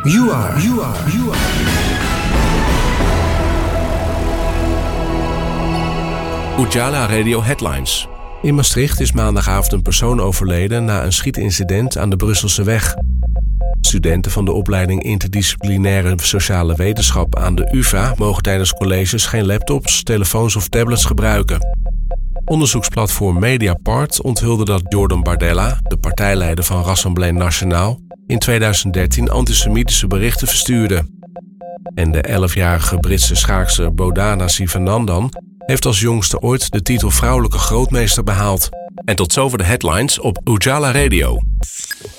You are. Ujala Radio Headlines. In Maastricht is maandagavond een persoon overleden na een schietincident aan de Brusselse weg. Studenten van de opleiding Interdisciplinaire Sociale Wetenschap aan de UvA mogen tijdens colleges geen laptops, telefoons of tablets gebruiken. Onderzoeksplatform Mediapart onthulde dat Jordan Bardella, de partijleider van Rassemblement National, in 2013 antisemitische berichten verstuurde. En de 11-jarige Britse schaakster Bodhana Sivanandan heeft als jongste ooit de titel vrouwelijke grootmeester behaald. En tot zover de headlines op Ujala Radio.